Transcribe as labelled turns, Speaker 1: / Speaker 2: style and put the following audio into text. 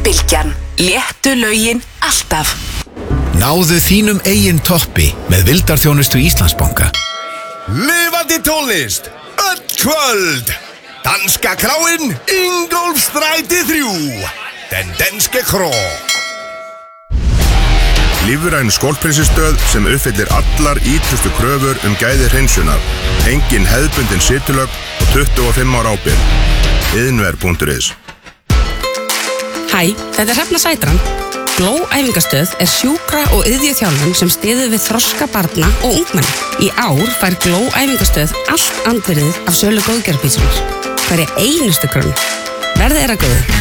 Speaker 1: Bylgjan. Léttu lögin alltaf.
Speaker 2: Náðu þínum eigin toppi með vildarþjónustu Íslandsbanka.
Speaker 3: Lifandi tónlist, öll kvöld. Danska kráin, Ingólfsstræti 3. Den danske krå.
Speaker 4: Lífræn skólprinsistöð sem uppfyllir allar ítrustu kröfur gæði hreinsunar. Engin hefðbundin situlögn og 25 ára ábyrgð. Iðnver.is.
Speaker 5: Hæ, þetta Hrefna Sætran. Gló æfingastöð sjúkra- og iðjuþjálfun sem styður við þroska barna og ungmenna. Í ár fær Gló æfingastöð allt andvirðið af sölu góðgerðarpítsunar. Hverja einustu krónu. Verði góðu.